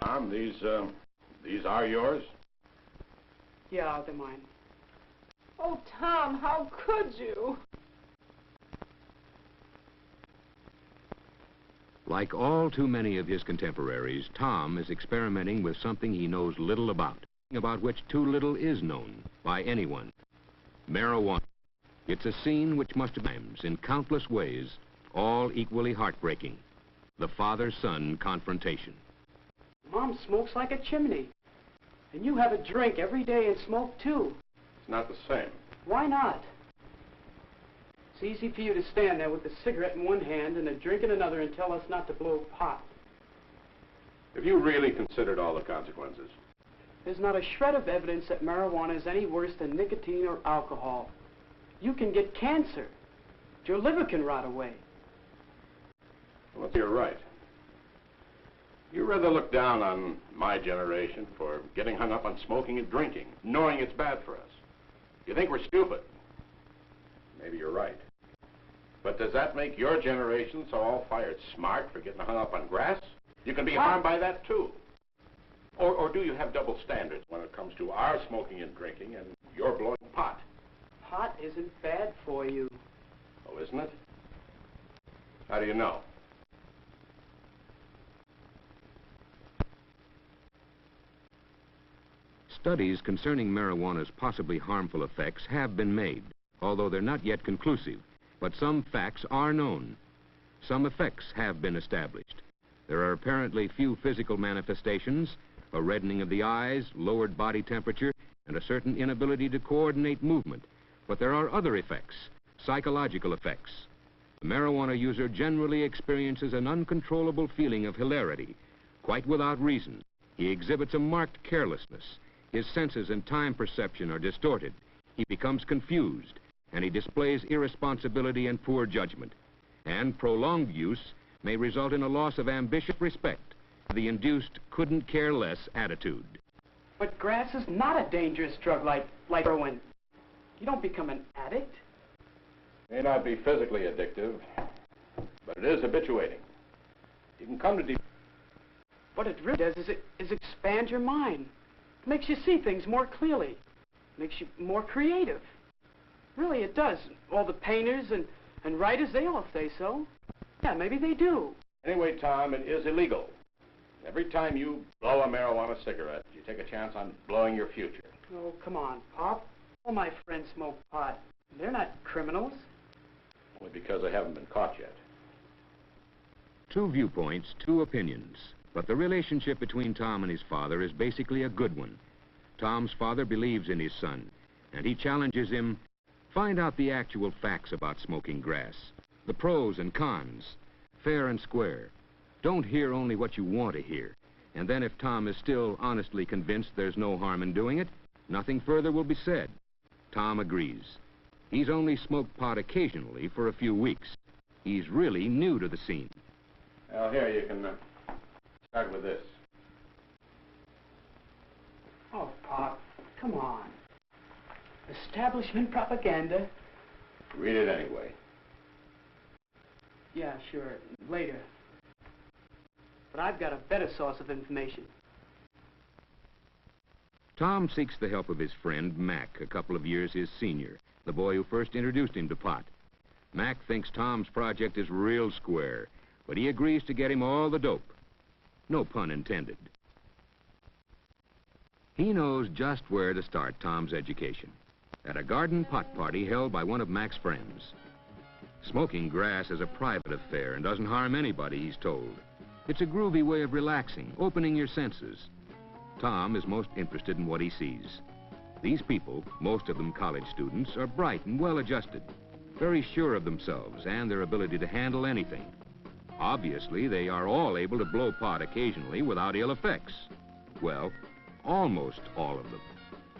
Tom, these are yours? Yeah, they're mine. Oh, Tom, how could you? Like all too many of his contemporaries, Tom is experimenting with something he knows little about which too little is known by anyone. Marijuana. It's a scene which must have times, in countless ways, all equally heartbreaking. The father-son confrontation. Mom smokes like a chimney. And you have a drink every day and smoke too. It's not the same. Why not? It's easy for you to stand there with a cigarette in one hand and a drink in another and tell us not to blow pot. Have you really considered all the consequences? There's not a shred of evidence that marijuana is any worse than nicotine or alcohol. You can get cancer. Your liver can rot away. Well, you're right. You rather look down on my generation for getting hung up on smoking and drinking, knowing it's bad for us. You think we're stupid. Maybe you're right. But does that make your generation so all-fired smart for getting hung up on grass? You can be harmed by that, too. Or do you have double standards when it comes to our smoking and drinking and your blowing pot? Pot isn't bad for you. Oh, isn't it? How do you know? Studies concerning marijuana's possibly harmful effects have been made, although they're not yet conclusive. But some facts are known. Some effects have been established. There are apparently few physical manifestations, a reddening of the eyes, lowered body temperature, and a certain inability to coordinate movement. But there are other effects, psychological effects. The marijuana user generally experiences an uncontrollable feeling of hilarity, quite without reason. He exhibits a marked carelessness. His senses and time perception are distorted. He becomes confused, and he displays irresponsibility and poor judgment. And prolonged use may result in a loss of ambitious respect, the induced couldn't-care-less attitude. But grass is not a dangerous drug like heroin. You don't become an addict. May not be physically addictive, but it is habituating. You can come to What it really does is expand your mind. It makes you see things more clearly. Makes you more creative. Really, it does. All the painters and writers, they all say so. Yeah, maybe they do. Anyway, Tom, it is illegal. Every time you blow a marijuana cigarette, you take a chance on blowing your future. Oh, come on, Pop. All my friends smoke pot. They're not criminals. Only because they haven't been caught yet. Two viewpoints, two opinions. But the relationship between Tom and his father is basically a good one. Tom's father believes in his son, and he challenges him, find out the actual facts about smoking grass, the pros and cons, fair and square. Don't hear only what you want to hear. And then if Tom is still honestly convinced there's no harm in doing it, nothing further will be said. Tom agrees. He's only smoked pot occasionally for a few weeks. He's really new to the scene. Well, here, you can start with this. Oh, Pop, come on. Establishment propaganda. Read it anyway. Yeah, sure, later. But I've got a better source of information. Tom seeks the help of his friend, Mac, a couple of years his senior, the boy who first introduced him to pot. Mac thinks Tom's project is real square, but he agrees to get him all the dope. No pun intended. He knows just where to start Tom's education. At a garden pot party held by one of Mac's friends. Smoking grass is a private affair and doesn't harm anybody, he's told. It's a groovy way of relaxing, opening your senses. Tom is most interested in what he sees. These people, most of them college students, are bright and well-adjusted, very sure of themselves and their ability to handle anything. Obviously, they are all able to blow pot occasionally without ill effects. Well, almost all of them.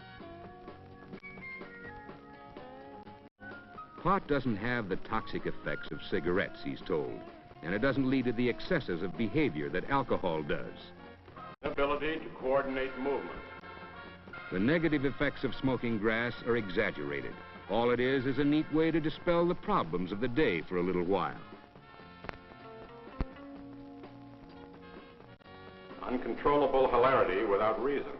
Pot doesn't have the toxic effects of cigarettes, he's told, and it doesn't lead to the excesses of behavior that alcohol does. Ability to coordinate movement. The negative effects of smoking grass are exaggerated. All it is a neat way to dispel the problems of the day for a little while. Uncontrollable hilarity without reason.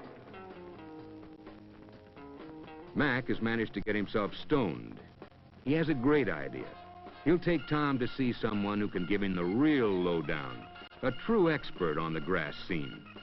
Mac has managed to get himself stoned. He has a great idea. He'll take Tom to see someone who can give him the real lowdown, a true expert on the grass scene.